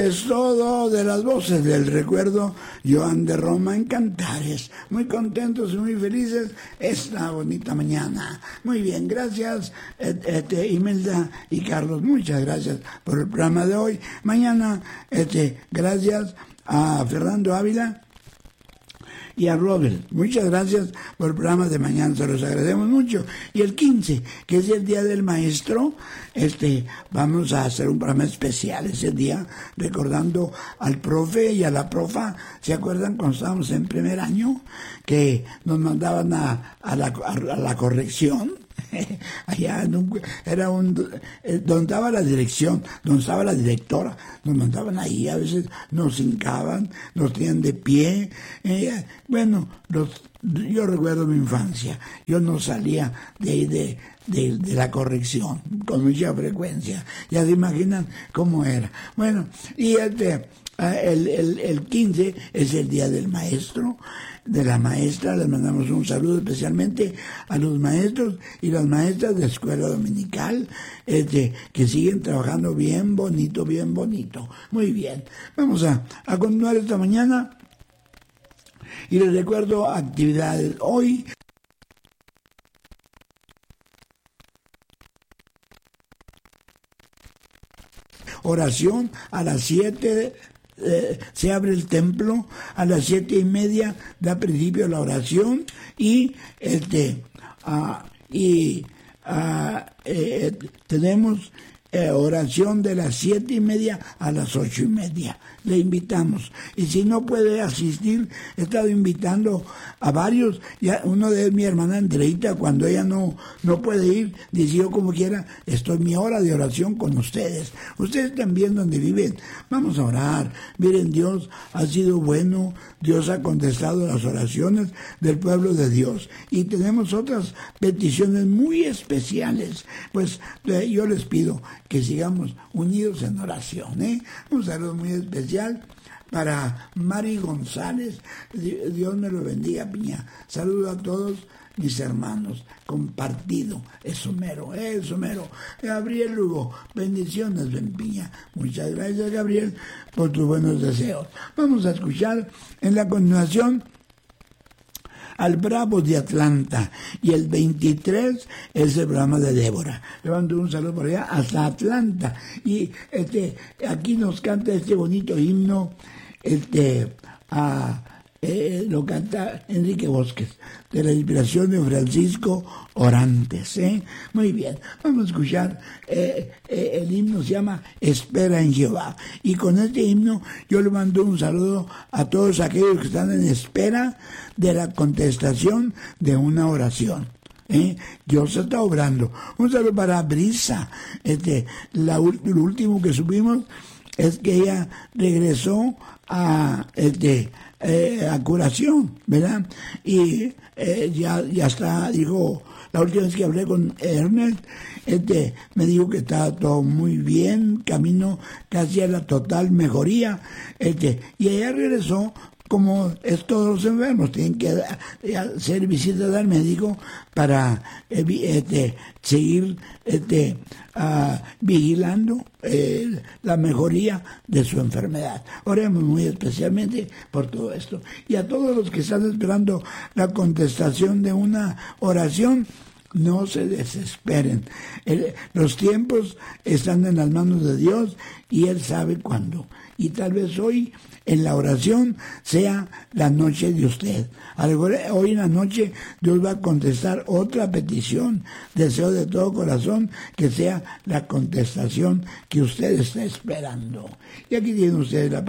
Es todo de las voces del recuerdo, Joan de Roma en Cantares. Muy contentos y muy felices esta bonita mañana. Muy bien, gracias Imelda y Carlos, muchas gracias por el programa de hoy. Mañana, gracias a Fernando Ávila y a Robert, muchas gracias por el programa de mañana, se los agradecemos mucho. Y el 15, que es el Día del Maestro, vamos a hacer un programa especial ese día, recordando al profe y a la profa. ¿Se acuerdan cuando estábamos en primer año? Que nos mandaban a la corrección. Allá era donde estaba la dirección, donde estaba la directora, nos mandaban ahí, a veces nos hincaban, nos tenían de pie. Bueno, yo recuerdo mi infancia, yo no salía de ahí de la corrección con mucha frecuencia, ya se imaginan cómo era. Bueno, y el 15 es el Día del Maestro, de la maestra. Les mandamos un saludo especialmente a los maestros y las maestras de escuela dominical, que siguen trabajando bien bonito, bien bonito. Muy bien, vamos a continuar esta mañana y les recuerdo actividades hoy. Oración a las 7. Se abre el templo a las 7:30, da principio la oración y tenemos oración de las 7:30 a las 8:30. Le invitamos. Y si no puede asistir, he estado invitando a varios. Ya uno de mi hermana Andreita, cuando ella no puede ir, dice: yo como quiera, estoy en mi hora de oración con ustedes. Ustedes también donde viven, vamos a orar. Miren, Dios ha sido bueno, Dios ha contestado las oraciones del pueblo de Dios. Y tenemos otras peticiones muy especiales. Pues yo les pido que sigamos unidos en oración. Un saludo muy especial para Mari González. Dios me lo bendiga, Piña. Saludo a todos mis hermanos. Compartido. Eso mero. Gabriel Hugo, bendiciones, Ben Piña. Muchas gracias, Gabriel, por tus buenos deseos. Vamos a escuchar en la continuación al Bravos de Atlanta, y el 23 es el programa de Débora. Le mando un saludo por allá hasta Atlanta, y aquí nos canta este bonito himno, lo canta Enrique Bosques, de la inspiración de Francisco Orantes. Muy bien, vamos a escuchar. El himno se llama Espera en Jehová, y con este himno yo le mando un saludo a todos aquellos que están en espera de la contestación de una oración. Dios está obrando. Un saludo para Brisa. Lo último que subimos es que ella regresó a curación, ¿verdad? Y ya está, dijo, la última vez que hablé con Ernest, me dijo que está todo muy bien, camino casi a la total mejoría, y ella regresó. Como es todos los enfermos, tienen que hacer visitas al médico para seguir vigilando la mejoría de su enfermedad. Oremos muy especialmente por todo esto. Y a todos los que están esperando la contestación de una oración, no se desesperen. Los tiempos están en las manos de Dios y Él sabe cuándo. Y tal vez hoy en la oración sea la noche de usted. Hoy en la noche Dios va a contestar otra petición. Deseo de todo corazón que sea la contestación que usted está esperando. Y aquí tienen ustedes la palabra.